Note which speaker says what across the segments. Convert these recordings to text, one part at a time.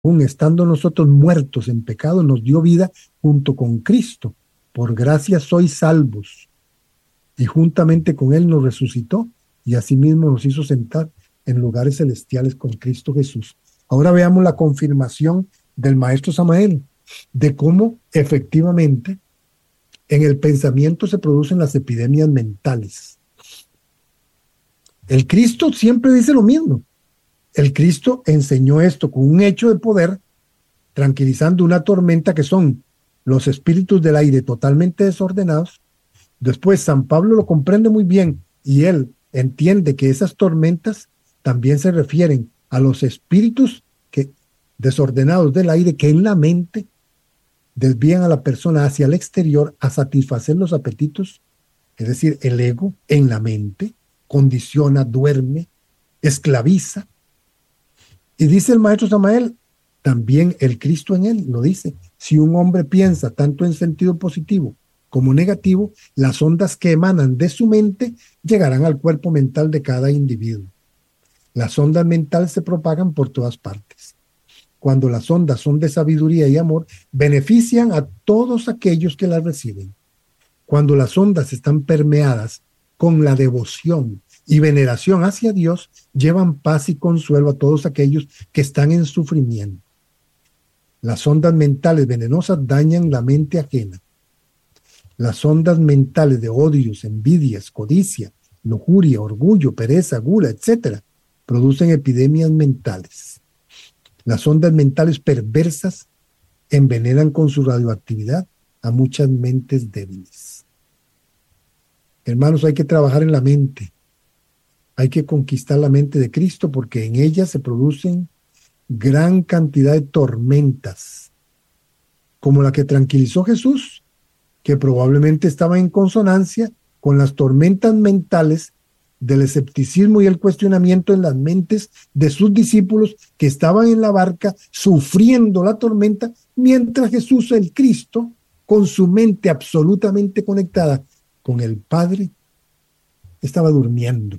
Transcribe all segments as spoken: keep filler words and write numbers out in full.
Speaker 1: aún estando nosotros muertos en pecado, nos dio vida junto con Cristo. Por gracia sois salvos. Y juntamente con Él nos resucitó y asimismo nos hizo sentar en lugares celestiales con Cristo Jesús. Ahora veamos la confirmación del maestro Samael de cómo efectivamente en el pensamiento se producen las epidemias mentales. El Cristo siempre dice lo mismo. El Cristo enseñó esto con un hecho de poder, tranquilizando una tormenta que son los espíritus del aire totalmente desordenados. Después San Pablo lo comprende muy bien y él entiende que esas tormentas también se refieren a los espíritus que, desordenados del aire que en la mente desvían a la persona hacia el exterior a satisfacer los apetitos, es decir, el ego en la mente, condiciona, duerme, esclaviza. Y dice el maestro Samael, también el Cristo en él lo dice, si un hombre piensa tanto en sentido positivo como negativo, las ondas que emanan de su mente llegarán al cuerpo mental de cada individuo. Las ondas mentales se propagan por todas partes. Cuando las ondas son de sabiduría y amor, benefician a todos aquellos que las reciben. Cuando las ondas están permeadas con la devoción y veneración hacia Dios, llevan paz y consuelo a todos aquellos que están en sufrimiento. Las ondas mentales venenosas dañan la mente ajena. Las ondas mentales de odios, envidias, codicia, lujuria, orgullo, pereza, gula, etcétera, producen epidemias mentales. Las ondas mentales perversas envenenan con su radioactividad a muchas mentes débiles. Hermanos, hay que trabajar en la mente. Hay que conquistar la mente de Cristo porque en ella se producen gran cantidad de tormentas, como la que tranquilizó Jesús, que probablemente estaba en consonancia con las tormentas mentales del escepticismo y el cuestionamiento en las mentes de sus discípulos que estaban en la barca sufriendo la tormenta, mientras Jesús, el Cristo, con su mente absolutamente conectada con el Padre, estaba durmiendo.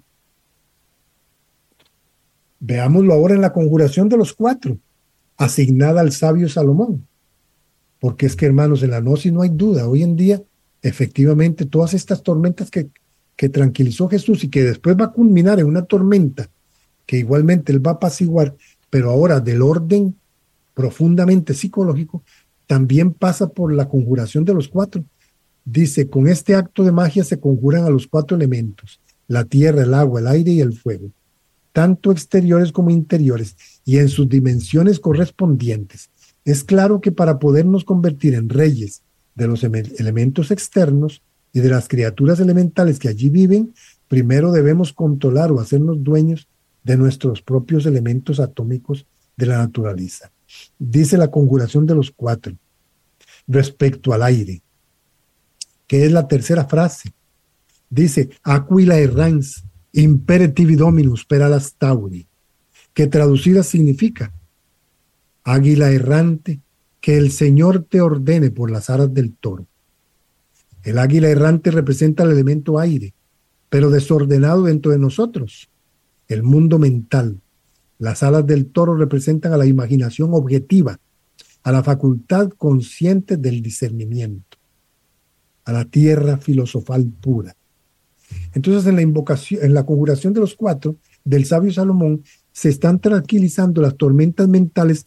Speaker 1: Veámoslo ahora en la conjuración de los cuatro, asignada al sabio Salomón. Porque es que, hermanos, en la gnosis no hay duda. Hoy en día, efectivamente, todas estas tormentas que, que tranquilizó Jesús y que después va a culminar en una tormenta que igualmente él va a apaciguar, pero ahora del orden profundamente psicológico, también pasa por la conjuración de los cuatro. Dice, con este acto de magia se conjuran a los cuatro elementos, la tierra, el agua, el aire y el fuego, tanto exteriores como interiores, y en sus dimensiones correspondientes. Es claro que para podernos convertir en reyes de los elementos externos y de las criaturas elementales que allí viven, primero debemos controlar o hacernos dueños de nuestros propios elementos atómicos de la naturaleza. Dice la conjuración de los cuatro respecto al aire, que es la tercera frase. Dice, Aquila errans, imperativi dominus per alas tauri, que traducida significa, águila errante, que el Señor te ordene por las alas del toro. El águila errante representa el elemento aire, pero desordenado dentro de nosotros, el mundo mental. Las alas del toro representan a la imaginación objetiva, a la facultad consciente del discernimiento, a la tierra filosofal pura. Entonces, en la invocación, en la conjuración de los cuatro del sabio Salomón, se están tranquilizando las tormentas mentales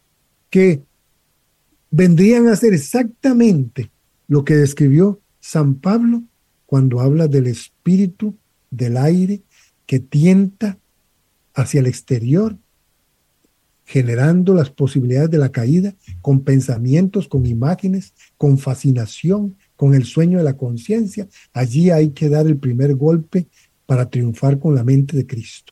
Speaker 1: que vendrían a ser exactamente lo que describió San Pablo cuando habla del espíritu del aire que tienta hacia el exterior, generando las posibilidades de la caída con pensamientos, con imágenes, con fascinación, con el sueño de la conciencia. Allí hay que dar el primer golpe para triunfar con la mente de Cristo.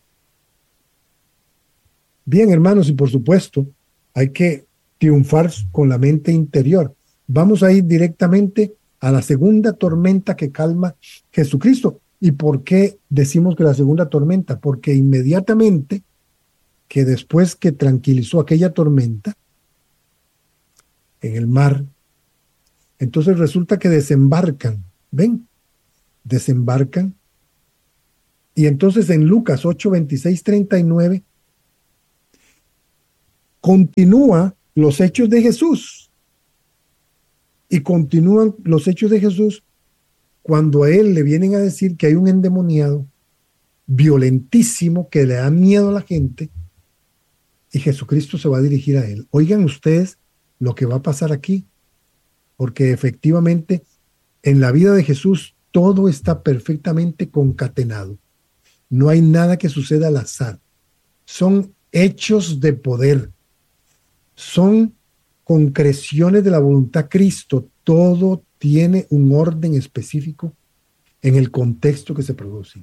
Speaker 1: Bien, hermanos, y por supuesto, hay que triunfar con la mente interior. Vamos a ir directamente a la segunda tormenta que calma Jesucristo. ¿Y por qué decimos que la segunda tormenta? Porque inmediatamente que después que tranquilizó aquella tormenta en el mar, entonces resulta que desembarcan, ¿ven? Desembarcan. Y entonces en Lucas ocho, veintiséis, treinta y nueve, continúa los hechos de Jesús. Y continúan los hechos de Jesús cuando a él le vienen a decir que hay un endemoniado violentísimo que le da miedo a la gente y Jesucristo se va a dirigir a él. Oigan ustedes lo que va a pasar aquí, porque efectivamente en la vida de Jesús todo está perfectamente concatenado. No hay nada que suceda al azar. Son hechos de poder. Son concreciones de la voluntad de Cristo. Todo tiene un orden específico en el contexto que se produce.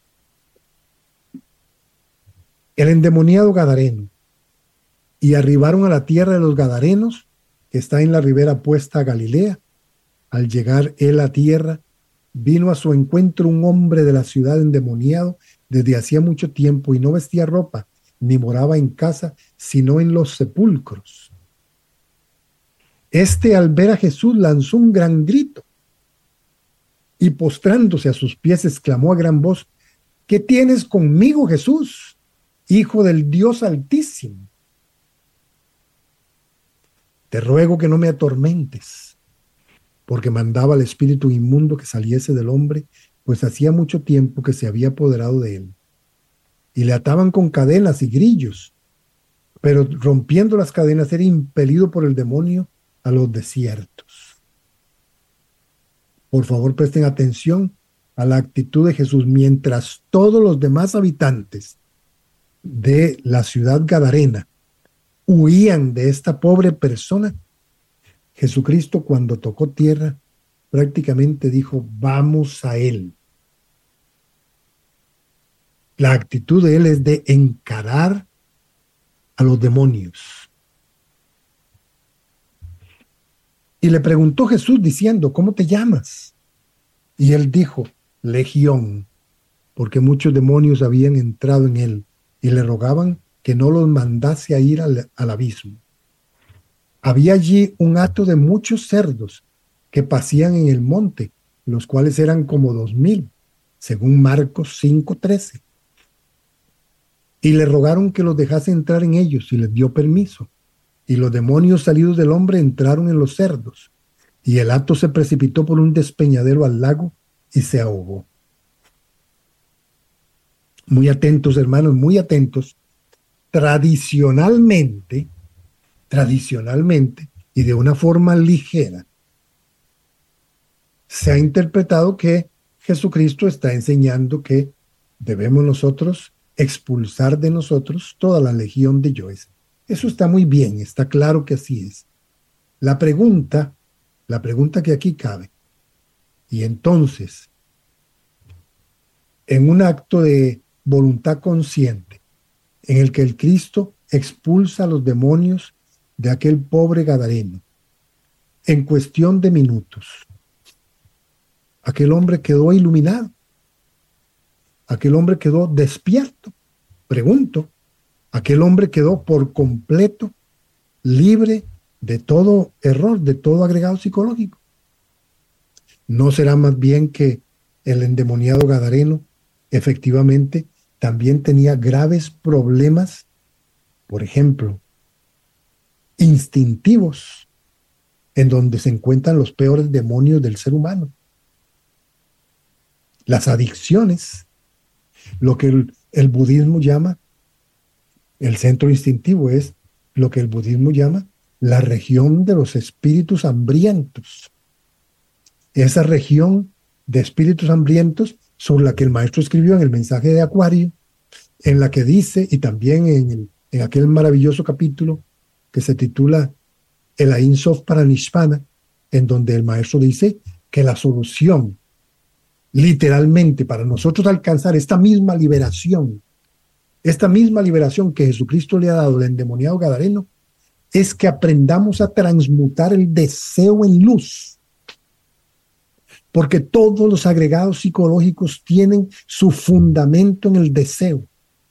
Speaker 1: El endemoniado gadareno. Y arribaron a la tierra de los gadarenos, que está en la ribera opuesta a Galilea. Al llegar él a tierra, vino a su encuentro un hombre de la ciudad endemoniado desde hacía mucho tiempo y no vestía ropa, ni moraba en casa, sino en los sepulcros. Este, al ver a Jesús, lanzó un gran grito y postrándose a sus pies exclamó a gran voz: ¿qué tienes conmigo, Jesús, Hijo del Dios Altísimo? Te ruego que no me atormentes, porque mandaba al espíritu inmundo que saliese del hombre, pues hacía mucho tiempo que se había apoderado de él. Y le ataban con cadenas y grillos, pero rompiendo las cadenas era impelido por el demonio a los desiertos. Por favor, presten atención a la actitud de Jesús. Mientras todos los demás habitantes de la ciudad gadarena huían de esta pobre persona, Jesucristo, cuando tocó tierra, prácticamente dijo: vamos a él. La actitud de él es de encarar a los demonios. Y le preguntó Jesús diciendo: ¿cómo te llamas? Y él dijo: Legión, porque muchos demonios habían entrado en él y le rogaban que no los mandase a ir al, al abismo. Había allí un hato de muchos cerdos que pasían en el monte, los cuales eran como dos mil, según Marcos cinco trece. Y le rogaron que los dejase entrar en ellos, y les dio permiso. Y los demonios salidos del hombre entraron en los cerdos, y el hato se precipitó por un despeñadero al lago y se ahogó. Muy atentos, hermanos, muy atentos. Tradicionalmente, tradicionalmente, y de una forma ligera, se ha interpretado que Jesucristo está enseñando que debemos nosotros expulsar de nosotros toda la legión de Joes. Eso está muy bien, está claro que así es. La pregunta, la pregunta que aquí cabe, y entonces, en un acto de voluntad consciente, en el que el Cristo expulsa a los demonios de aquel pobre gadareno, en cuestión de minutos, aquel hombre quedó iluminado, aquel hombre quedó despierto. Pregunto, aquel hombre quedó por completo libre de todo error, de todo agregado psicológico. ¿No será más bien que el endemoniado gadareno efectivamente también tenía graves problemas, por ejemplo, instintivos, en donde se encuentran los peores demonios del ser humano? Las adicciones, lo que el, el budismo llama, el centro instintivo es lo que el budismo llama la región de los espíritus hambrientos. Esa región de espíritus hambrientos sobre la que el maestro escribió en el mensaje de Acuario, en la que dice, y también en, el, en aquel maravilloso capítulo que se titula El Ain Sof Paranishvana, en donde el maestro dice que la solución, literalmente, para nosotros alcanzar esta misma liberación, esta misma liberación que Jesucristo le ha dado al endemoniado gadareno, es que aprendamos a transmutar el deseo en luz. Porque todos los agregados psicológicos tienen su fundamento en el deseo.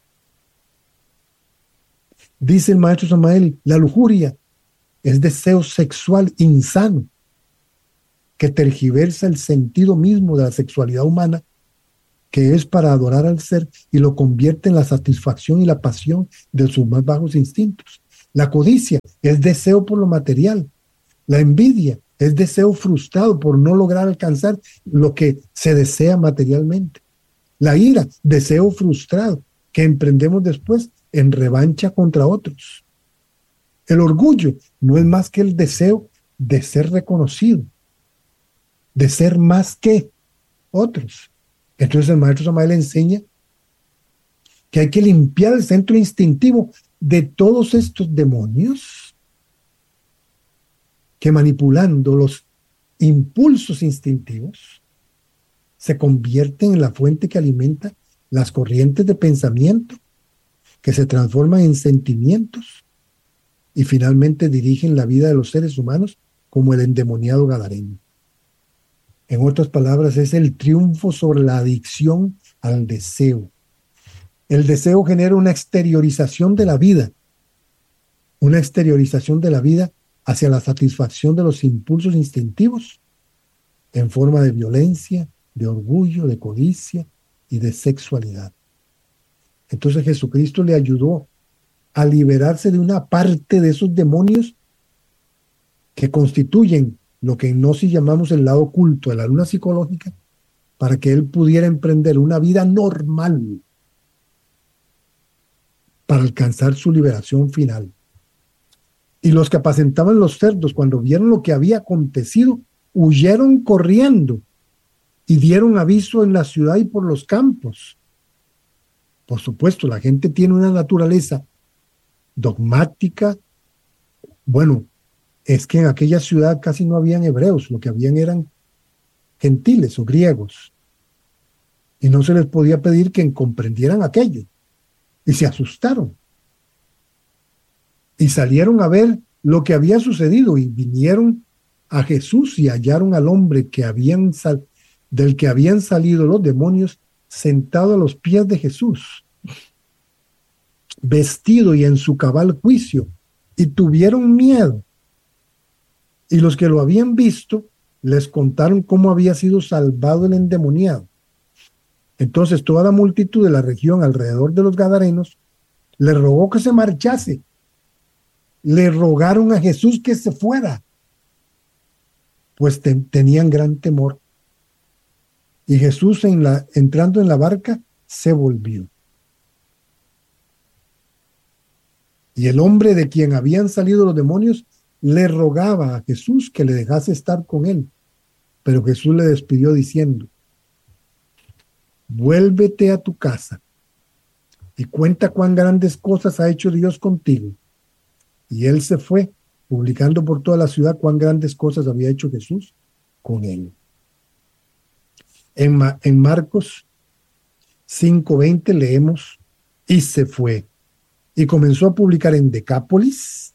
Speaker 1: Dice el maestro Samael, la lujuria es deseo sexual insano que tergiversa el sentido mismo de la sexualidad humana, que es para adorar al ser, y lo convierte en la satisfacción y la pasión de sus más bajos instintos. La codicia es deseo por lo material. La envidia es deseo frustrado por no lograr alcanzar lo que se desea materialmente. La ira, deseo frustrado que emprendemos después en revancha contra otros. El orgullo no es más que el deseo de ser reconocido, de ser más que otros. Entonces el maestro Samael enseña que hay que limpiar el centro instintivo de todos estos demonios que, manipulando los impulsos instintivos, se convierten en la fuente que alimenta las corrientes de pensamiento que se transforman en sentimientos y finalmente dirigen la vida de los seres humanos como el endemoniado gadareno. En otras palabras, es el triunfo sobre la adicción al deseo. El deseo genera una exteriorización de la vida, una exteriorización de la vida hacia la satisfacción de los impulsos instintivos en forma de violencia, de orgullo, de codicia y de sexualidad. Entonces Jesucristo le ayudó a liberarse de una parte de esos demonios que constituyen lo que en Gnosis llamamos el lado oculto de la luna psicológica, para que él pudiera emprender una vida normal para alcanzar su liberación final. Y los que apacentaban los cerdos, cuando vieron lo que había acontecido, huyeron corriendo y dieron aviso en la ciudad y por los campos. Por supuesto, la gente tiene una naturaleza dogmática. Bueno, es que en aquella ciudad casi no habían hebreos, lo que habían eran gentiles o griegos. Y no se les podía pedir que comprendieran aquello. Y se asustaron. Y salieron a ver lo que había sucedido y vinieron a Jesús y hallaron al hombre que habían sal- del que habían salido los demonios sentado a los pies de Jesús, vestido y en su cabal juicio, y tuvieron miedo. Y los que lo habían visto les contaron cómo había sido salvado el endemoniado. Entonces toda la multitud de la región alrededor de los Gadarenos le rogó que se marchase. Le rogaron a Jesús que se fuera, pues te, tenían gran temor. Y Jesús, en la, entrando en la barca, se volvió. Y el hombre de quien habían salido los demonios le rogaba a Jesús que le dejase estar con él. Pero Jesús le despidió diciendo: vuélvete a tu casa y cuenta cuán grandes cosas ha hecho Dios contigo. Y él se fue, publicando por toda la ciudad cuán grandes cosas había hecho Jesús con él. En, Ma- en Marcos cinco veinte leemos: y se fue, y comenzó a publicar en Decápolis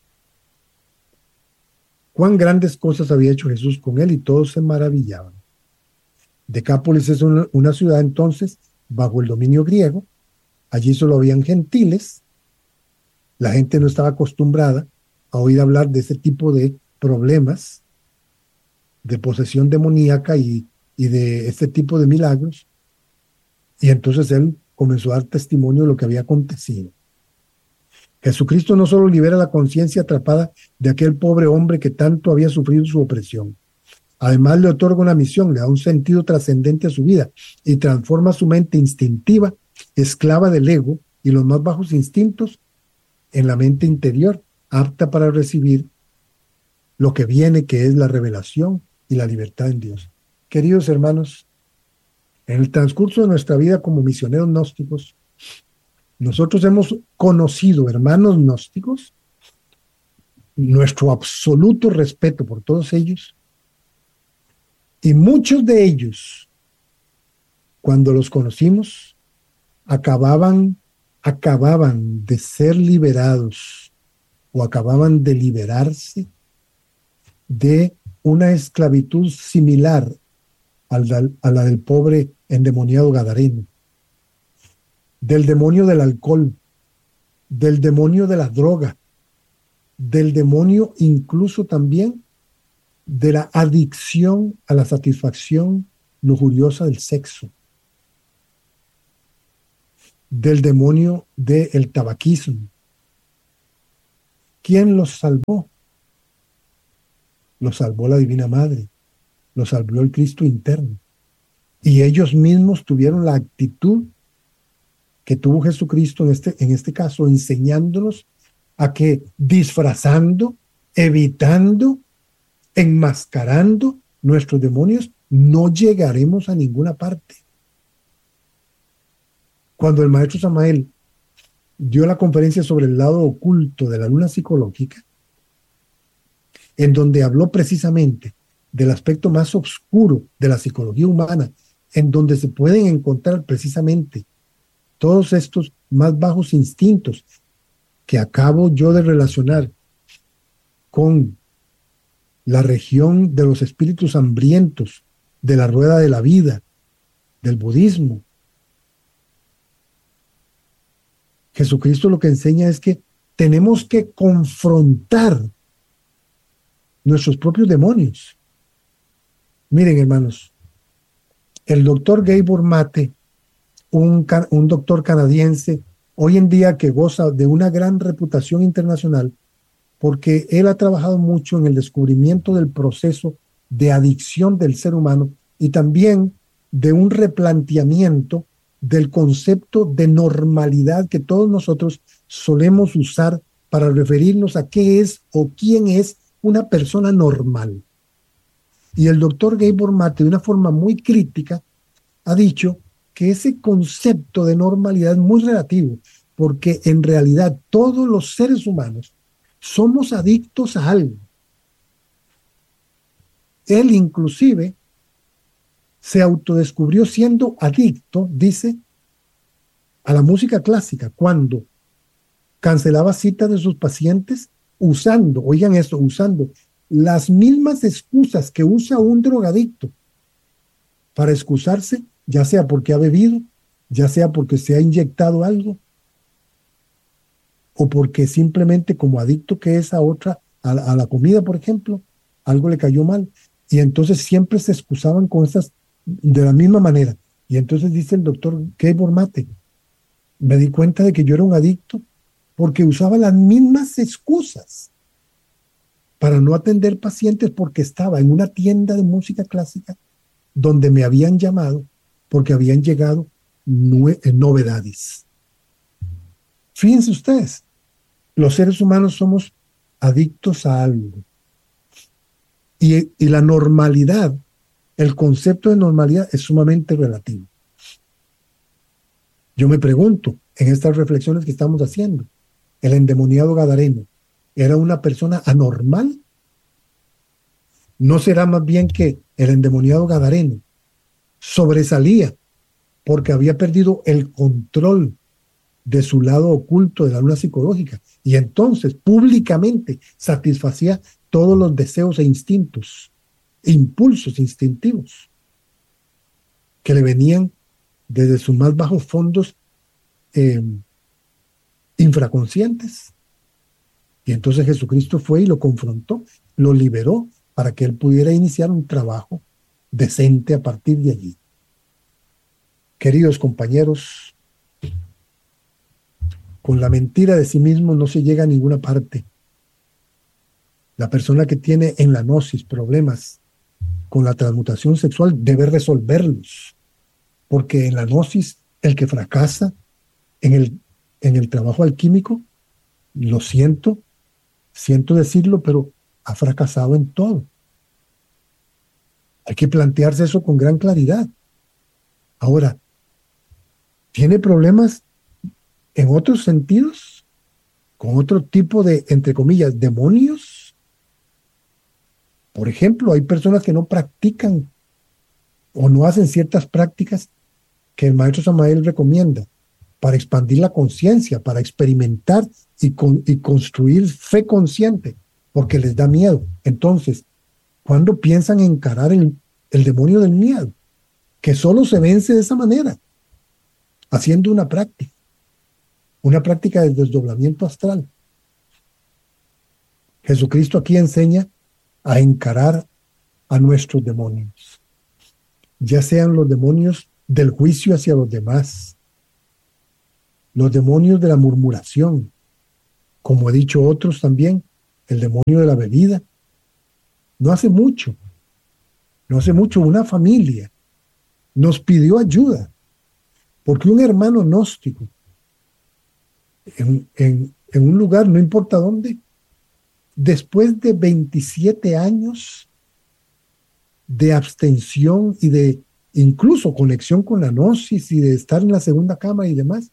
Speaker 1: cuán grandes cosas había hecho Jesús con él, y todos se maravillaban. Decápolis es una, una ciudad entonces bajo el dominio griego. Allí solo habían gentiles. La gente no estaba acostumbrada a oír hablar de ese tipo de problemas de posesión demoníaca y, y de este tipo de milagros. Y entonces él comenzó a dar testimonio de lo que había acontecido. Jesucristo no solo libera la conciencia atrapada de aquel pobre hombre que tanto había sufrido su opresión, además le otorga una misión, le da un sentido trascendente a su vida y transforma su mente instintiva, esclava del ego y los más bajos instintos, en la mente interior, apta para recibir lo que viene, que es la revelación y la libertad en Dios. Queridos hermanos, en el transcurso de nuestra vida como misioneros gnósticos, nosotros hemos conocido hermanos gnósticos, nuestro absoluto respeto por todos ellos, y muchos de ellos, cuando los conocimos, acababan, acababan de ser liberados o acababan de liberarse de una esclavitud similar a la, a la del pobre endemoniado gadareno, del demonio del alcohol, del demonio de la droga, del demonio incluso también de la adicción a la satisfacción lujuriosa del sexo, del demonio del tabaquismo, ¿quién los salvó? Los salvó la Divina Madre, los salvó el Cristo interno. Y ellos mismos tuvieron la actitud que tuvo Jesucristo en este, en este caso, enseñándonos a que disfrazando, evitando, enmascarando nuestros demonios, no llegaremos a ninguna parte. Cuando el maestro Samael dio la conferencia sobre el lado oculto de la luna psicológica, en donde habló precisamente del aspecto más oscuro de la psicología humana, en donde se pueden encontrar precisamente todos estos más bajos instintos que acabo yo de relacionar con la región de los espíritus hambrientos, de la rueda de la vida, del budismo. Jesucristo lo que enseña es que tenemos que confrontar nuestros propios demonios. Miren, hermanos, el doctor Gabor Mate, un, un doctor canadiense, hoy en día que goza de una gran reputación internacional, porque él ha trabajado mucho en el descubrimiento del proceso de adicción del ser humano y también de un replanteamiento del concepto de normalidad que todos nosotros solemos usar para referirnos a qué es o quién es una persona normal. Y el doctor Gabor Mate, de una forma muy crítica, ha dicho que ese concepto de normalidad es muy relativo, porque en realidad todos los seres humanos somos adictos a algo. Él inclusive se autodescubrió siendo adicto, dice, a la música clásica, cuando cancelaba citas de sus pacientes usando, oigan esto, usando las mismas excusas que usa un drogadicto para excusarse, ya sea porque ha bebido, ya sea porque se ha inyectado algo, o porque simplemente como adicto que es a otra, a, a la comida, por ejemplo, algo le cayó mal. Y entonces siempre se excusaban con esas de la misma manera. Y entonces dice el doctor Gabor Mate, me di cuenta de que yo era un adicto porque usaba las mismas excusas para no atender pacientes porque estaba en una tienda de música clásica donde me habían llamado porque habían llegado nue- novedades. Fíjense ustedes, los seres humanos somos adictos a algo. Y, y la normalidad, el concepto de normalidad es sumamente relativo. Yo me pregunto, en estas reflexiones que estamos haciendo, ¿el endemoniado gadareno era una persona anormal? ¿No será más bien que el endemoniado gadareno sobresalía porque había perdido el control de su lado oculto de la luna psicológica y entonces públicamente satisfacía todos los deseos e instintos, impulsos instintivos que le venían desde sus más bajos fondos eh, infraconscientes? Y entonces Jesucristo fue y lo confrontó, lo liberó para que él pudiera iniciar un trabajo decente a partir de allí. Queridos compañeros, con la mentira de sí mismo no se llega a ninguna parte. La persona que tiene en la gnosis problemas con la transmutación sexual debe resolverlos, porque en la gnosis el que fracasa en el, en el trabajo alquímico, lo siento, siento decirlo, pero ha fracasado en todo. Hay que plantearse eso con gran claridad. Ahora, ¿tiene problemas en otros sentidos? ¿Con otro tipo de, entre comillas, demonios? Por ejemplo, hay personas que no practican o no hacen ciertas prácticas que el maestro Samael recomienda para expandir la conciencia, para experimentar y, con, y construir fe consciente, porque les da miedo. Entonces, ¿cuándo piensan encarar el, el demonio del miedo? Que solo se vence de esa manera, haciendo una práctica, una práctica de desdoblamiento astral. Jesucristo aquí enseña a encarar a nuestros demonios, ya sean los demonios del juicio hacia los demás, los demonios de la murmuración, como he dicho otros también, el demonio de la bebida. No hace mucho, no hace mucho, una familia nos pidió ayuda porque un hermano gnóstico en, en, en un lugar, no importa dónde, después de veintisiete años de abstención y de incluso conexión con la gnosis y de estar en la segunda cama y demás,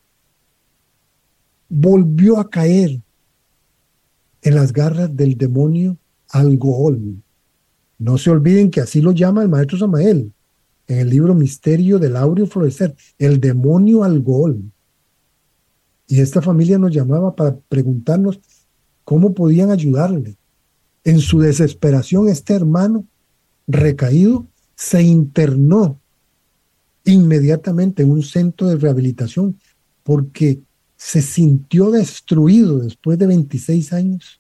Speaker 1: volvió a caer en las garras del demonio alcohol. No se olviden que así lo llama el maestro Samael en el libro Misterio del Áureo Florecer, el demonio alcohol. Y esta familia nos llamaba para preguntarnos cómo podían ayudarle. En su desesperación, este hermano recaído se internó inmediatamente en un centro de rehabilitación porque se sintió destruido después de veintiséis años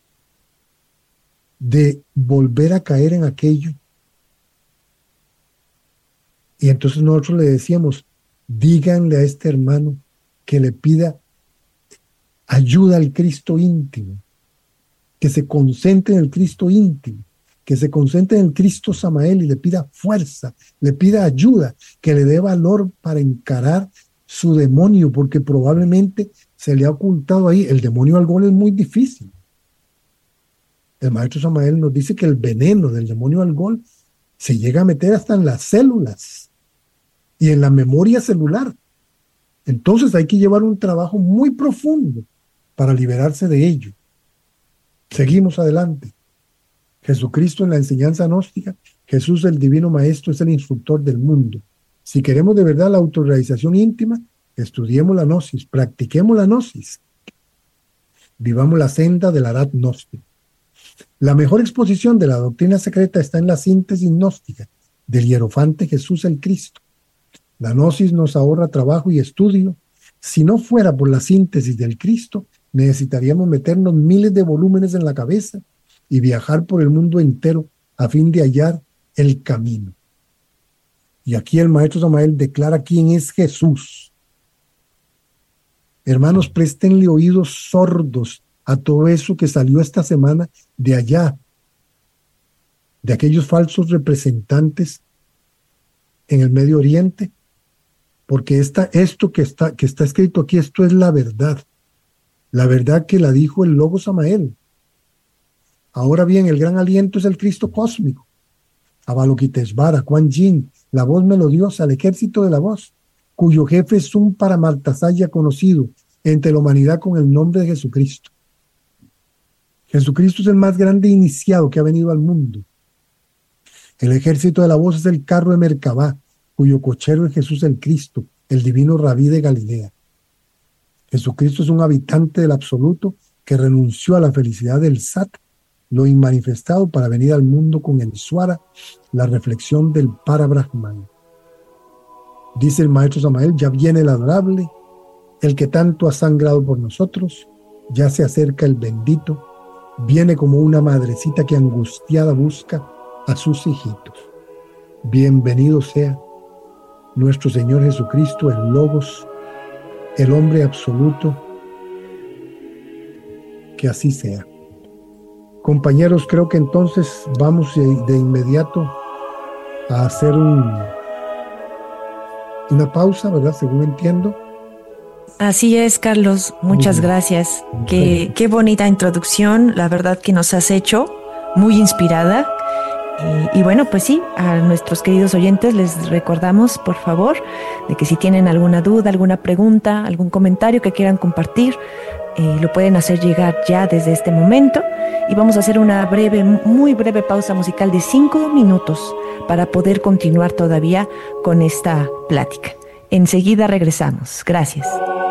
Speaker 1: de volver a caer en aquello. Y entonces nosotros le decíamos, díganle a este hermano que le pida ayuda al Cristo íntimo, que se concentre en el Cristo íntimo, que se concentre en el Cristo Samael y le pida fuerza, le pida ayuda, que le dé valor para encarar su demonio, porque probablemente se le ha ocultado ahí. El demonio alcohol es muy difícil. El maestro Samael nos dice que el veneno del demonio alcohol se llega a meter hasta en las células y en la memoria celular. Entonces hay que llevar un trabajo muy profundo para liberarse de ello. Seguimos adelante. Jesucristo en la enseñanza gnóstica, Jesús el divino maestro es el instructor del mundo. Si queremos de verdad la autorrealización íntima, estudiemos la gnosis, practiquemos la gnosis, vivamos la senda del Arhat gnóstico. La mejor exposición de la doctrina secreta está en la síntesis gnóstica del hierofante Jesús el Cristo. La gnosis nos ahorra trabajo y estudio. Si no fuera por la síntesis del Cristo, necesitaríamos meternos miles de volúmenes en la cabeza y viajar por el mundo entero a fin de hallar el camino. Y aquí el maestro Samael declara quién es Jesús. Hermanos, préstenle oídos sordos a todo eso que salió esta semana de allá, de aquellos falsos representantes en el Medio Oriente, porque esta, esto que está, que está escrito aquí, esto es la verdad, la verdad que la dijo el Logo Samael. Ahora bien, el gran aliento es el Cristo cósmico, Avalokitesvara, Kuan Yin, la voz melodiosa, el ejército de la voz, cuyo jefe es un Paramartasaya conocido entre la humanidad con el nombre de Jesucristo. Jesucristo es el más grande iniciado que ha venido al mundo. El ejército de la voz es el carro de Merkabá, cuyo cochero es Jesús el Cristo, el divino Rabí de Galilea. Jesucristo es un habitante del absoluto que renunció a la felicidad del Sat, lo inmanifestado, para venir al mundo con el Swara, la reflexión del Parabrahman. Dice el maestro Samael, ya viene el adorable, el que tanto ha sangrado por nosotros, ya se acerca el bendito, viene como una madrecita que angustiada busca a sus hijitos. Bienvenido sea nuestro Señor Jesucristo, el Logos, el hombre absoluto, que así sea. Compañeros, creo que entonces vamos de, de inmediato a hacer un, una pausa, ¿verdad? Según entiendo.
Speaker 2: Así es, Carlos. Muchas gracias. Qué, qué bonita introducción, la verdad que nos has hecho, muy inspirada. Y, y bueno, pues sí, a nuestros queridos oyentes les recordamos, por favor, de que si tienen alguna duda, alguna pregunta, algún comentario que quieran compartir, eh, lo pueden hacer llegar ya desde este momento. Y vamos a hacer una breve, muy breve pausa musical de cinco minutos para poder continuar todavía con esta plática. Enseguida regresamos. Gracias.